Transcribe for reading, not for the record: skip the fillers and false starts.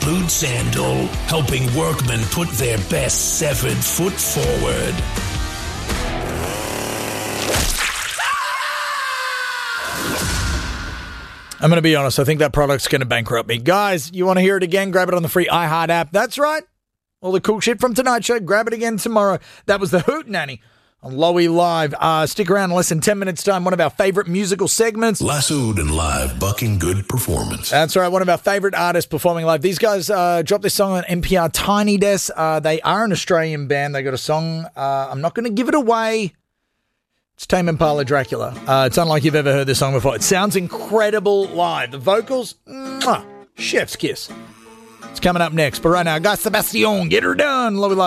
Boot Sandal, helping workmen put their best severed foot forward. I'm going to be honest, I think that product's going to bankrupt me. Guys, you want to hear it again? Grab it on the free iHeart app. That's right. All the cool shit from tonight's show. Grab it again tomorrow. That was the Hootenanny on Lowy Live. Stick around in less than 10 minutes' time. One of our favorite musical segments. Lassoed and live, bucking good performance. That's right. One of our favorite artists performing live. These guys dropped this song on NPR Tiny Desk. They are an Australian band. They got a song. I'm not going to give it away. It's Tame Impala Dracula. It's unlike you've ever heard this song before. It sounds incredible live. The vocals, chef's kiss. It's coming up next. But right now, Guy Sebastian, get her done. Lowy Live.